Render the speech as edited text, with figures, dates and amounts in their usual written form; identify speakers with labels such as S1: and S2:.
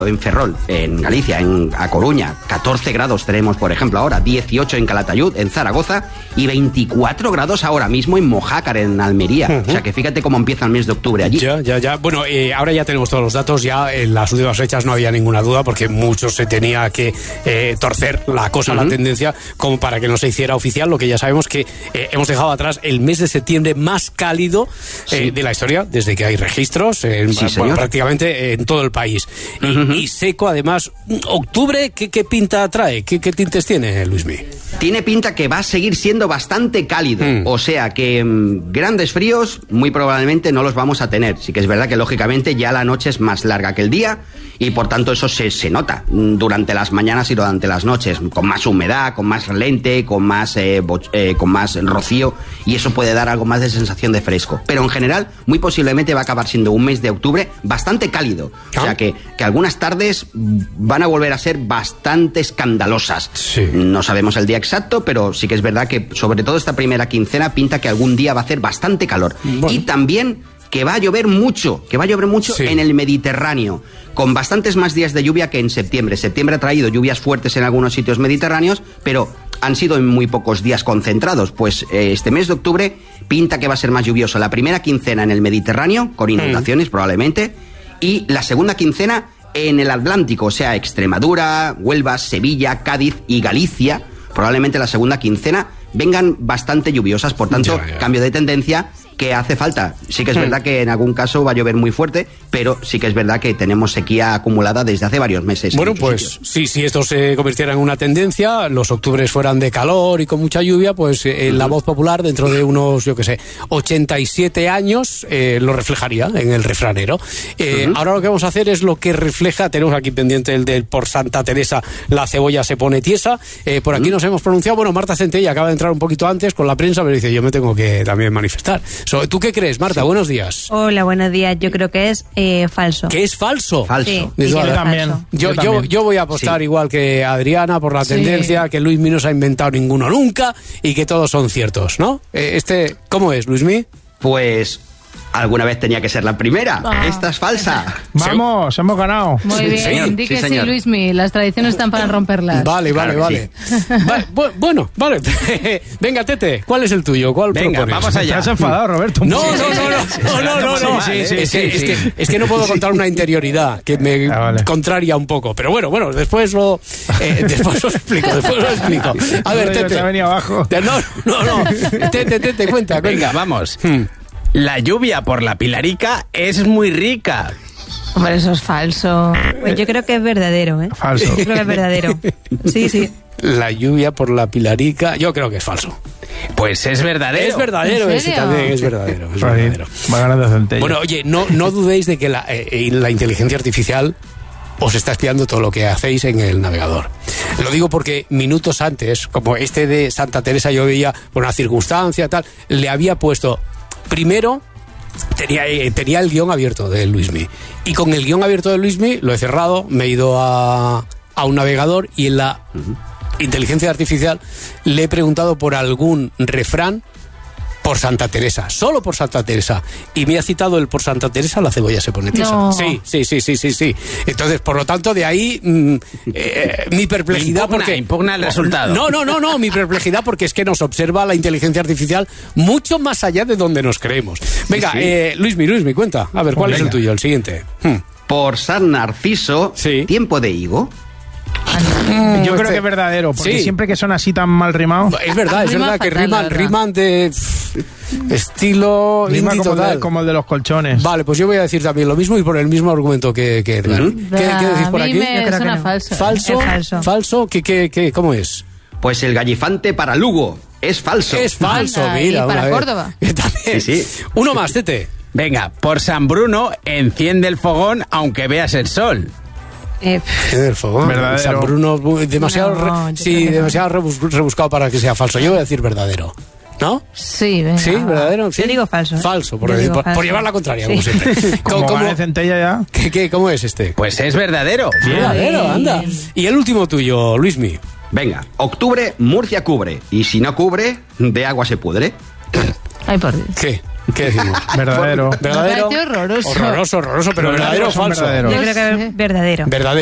S1: en Ferrol, en Galicia, A Coruña, 14 grados tenemos, por ejemplo, ahora, 18 en Calatayud, en Zaragoza, y 24 grados ahora mismo en Mojácar, en Almería. O sea, que fíjate cómo empieza el mes de octubre allí.
S2: Ya. Bueno, ahora ya tenemos todos los datos, ya en las últimas fechas no había ninguna duda, porque mucho se tenía que torcer la cosa, la tendencia, como para que no se hiciera oficial, lo que ya sabemos que hemos dejado atrás el mes de septiembre más cálido de la historia, desde que hay registros, prácticamente en todo el país. Y seco, además. ¿Octubre qué pinta trae? ¿Qué tintes tiene, Luismi?
S1: Tiene pinta que va a seguir siendo bastante cálido, o sea que grandes fríos muy probablemente no los vamos a tener. Sí que es verdad que lógicamente ya la noche es más larga que el día y por tanto eso se nota durante las mañanas y durante las noches, con más humedad, con más relente, con más rocío, y eso puede dar algo más de sensación de fresco. Pero en general, muy posiblemente va a acabar siendo un mes de octubre bastante cálido. O sea que algunas tardes van a volver a ser bastante escandalosas.
S2: Sí. No
S1: sabemos el día exacto, pero sí que es verdad que sobre todo esta primera quincena pinta que algún día va a hacer bastante calor. Bueno. Y también que va a llover mucho en el Mediterráneo, con bastantes más días de lluvia que en septiembre. Septiembre ha traído lluvias fuertes en algunos sitios mediterráneos, pero han sido en muy pocos días concentrados. Pues este mes de octubre pinta que va a ser más lluvioso. La primera quincena en el Mediterráneo, con inundaciones probablemente, y la segunda quincena en el Atlántico, o sea, Extremadura, Huelva, Sevilla, Cádiz y Galicia, probablemente la segunda quincena vengan bastante lluviosas, por tanto, cambio de tendencia que hace falta. Sí que es verdad que en algún caso va a llover muy fuerte, pero sí que es verdad que tenemos sequía acumulada desde hace varios meses.
S2: Bueno, pues sí, si esto se convirtiera en una tendencia, los octubres fueran de calor y con mucha lluvia, pues la voz popular dentro de unos, 87 años lo reflejaría en el refranero. Ahora lo que vamos a hacer es lo que refleja, tenemos aquí pendiente el del por Santa Teresa, la cebolla se pone tiesa. Por aquí nos hemos pronunciado, bueno, Marta Centella acaba de entrar un poquito antes con la prensa, pero dice, yo me tengo que también manifestar. ¿Tú qué crees, Marta? Buenos días.
S3: Hola, buenos días. Yo creo que es falso.
S2: ¿Que es falso?
S1: Falso.
S3: Sí,
S2: yo
S3: también.
S2: Yo voy a apostar igual que Adriana por la tendencia, que Luismi no se ha inventado ninguno nunca y que todos son ciertos, ¿no? ¿Cómo es, Luismi?
S1: Pues alguna vez tenía que ser la primera. Esta es falsa.
S4: Vamos, hemos ganado.
S3: Muy bien,
S1: señor.
S3: di que sí, Luismi. Las tradiciones están para romperlas.
S2: Vale. Bueno, vale. Venga, Tete, ¿cuál es el tuyo? ¿Cuál propones?
S4: Vamos allá. ¿Estás enfadado, Roberto?
S2: No. Es que no puedo contar una interioridad que me contraria un poco. Pero bueno, después lo explico. A ver, Tete.
S4: ¿Te ha venido abajo?
S2: No. Tete, cuenta.
S5: Venga, vamos. La lluvia por la Pilarica es muy rica.
S3: Hombre, eso es falso.
S6: Pues yo creo que es verdadero, ¿eh?
S4: Falso.
S6: Yo creo que es verdadero. Sí.
S2: La lluvia por la Pilarica, yo creo que es falso.
S5: Pues es verdadero.
S2: Es verdadero, ese también es verdadero.
S4: Va ganando Centella.
S2: Bueno, oye, no dudéis de que la inteligencia artificial os está espiando todo lo que hacéis en el navegador. Lo digo porque minutos antes, como este de Santa Teresa, yo veía por una circunstancia tal, le había puesto... Primero, tenía el guión abierto de Luismi. Y con el guión abierto de Luismi lo he cerrado, me he ido a un navegador y en la inteligencia artificial le he preguntado por algún refrán por Santa Teresa, solo por Santa Teresa. Y me ha citado el por Santa Teresa, la cebolla se pone tiesa.
S3: No.
S2: Sí. Entonces, por lo tanto, de ahí mi perplejidad.
S5: Impugna el resultado.
S2: No, mi perplejidad porque es que nos observa la inteligencia artificial mucho más allá de donde nos creemos. Venga, Luismi, cuenta. A ver, ¿cuál es el tuyo? El siguiente.
S1: Por San Narciso, tiempo de higo.
S4: Yo creo que es verdadero, porque siempre que son así tan mal rimados.
S2: Es verdad que riman de estilo
S4: rima
S2: indie total.
S4: Como el de los colchones.
S2: Vale, pues yo voy a decir también lo mismo y por el mismo argumento que Edgar. ¿Qué decís por aquí?
S3: Me suena falso.
S2: ¿Falso? ¿Cómo es?
S1: Pues el gallifante para Lugo. Es falso.
S2: Es falso,
S3: Anda,
S2: mira.
S3: ¿y para Córdoba?
S2: También.
S1: Sí.
S2: Uno más, Tete.
S5: Venga, por San Bruno, enciende el fogón aunque veas el sol.
S2: El fogón.
S4: Verdadero.
S2: San Bruno, demasiado rebuscado para que sea falso. Yo voy a decir verdadero. ¿No?
S3: Sí, venga.
S2: ¿Sí? ¿Verdadero? ¿Sí?
S6: Yo digo falso.
S2: Falso, por llevar la contraria, como siempre.
S4: Como gane Centella ya.
S2: ¿Cómo es este?
S5: Pues es verdadero.
S2: Verdadero, anda. Y el último tuyo, Luismi.
S1: Venga, octubre, Murcia cubre. Y si no cubre, de agua se pudre.
S3: Ay, por Dios.
S2: ¿Qué? ¿Qué decimos?
S4: Verdadero.
S2: ¿Verdadero?
S3: Me parece horroroso.
S2: Horroroso, pero
S4: Los
S2: verdadero o
S4: nervios son
S2: falso.
S4: verdaderos.
S6: Yo creo que verdadero.
S2: Verdadero.